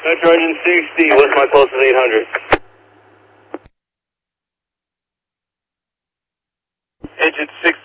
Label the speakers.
Speaker 1: Metro engine 60, what's my closest 800? Engine 60.